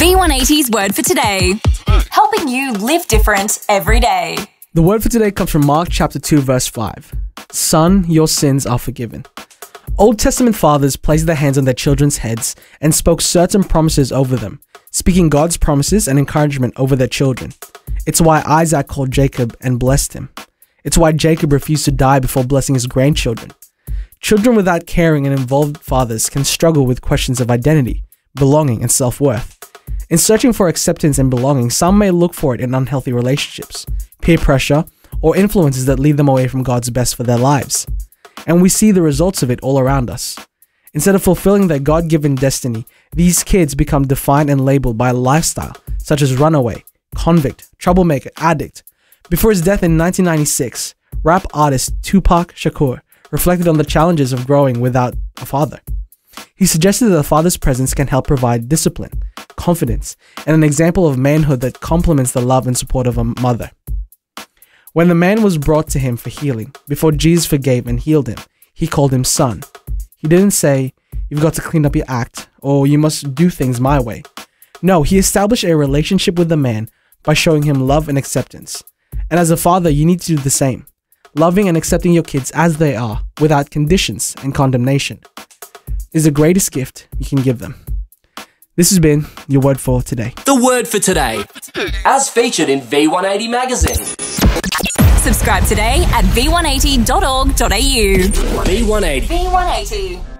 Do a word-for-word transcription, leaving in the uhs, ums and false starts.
V one eighty's word for today. Helping you live different every day. The word for today comes from Mark chapter two, verse five. Son, your sins are forgiven. Old Testament fathers placed their hands on their children's heads and spoke certain promises over them, speaking God's promises and encouragement over their children. It's why Isaac called Jacob and blessed him. It's why Jacob refused to die before blessing his grandchildren. Children without caring and involved fathers can struggle with questions of identity, belonging, and self-worth. In searching for acceptance and belonging, some may look for it in unhealthy relationships, peer pressure, or influences that lead them away from God's best for their lives. And we see the results of it all around us. Instead of fulfilling their God-given destiny, these kids become defined and labeled by a lifestyle such as runaway, convict, troublemaker, addict. Before his death in nineteen ninety-six, rap artist Tupac Shakur reflected on the challenges of growing without a father. He suggested that a father's presence can help provide discipline, confidence, and an example of manhood that complements the love and support of a mother. When the man was brought to him for healing, before Jesus forgave and healed him, he called him son. He didn't say, "You've got to clean up your act," or "You must do things my way." No, he established a relationship with the man by showing him love and acceptance. And as a father, you need to do the same, loving and accepting your kids as they are, without conditions and condemnation, is the greatest gift you can give them. This has been your word for today. The word for today, as featured in V one eighty magazine. Subscribe today at v one eighty dot org dot a u. V one eighty. V one eighty.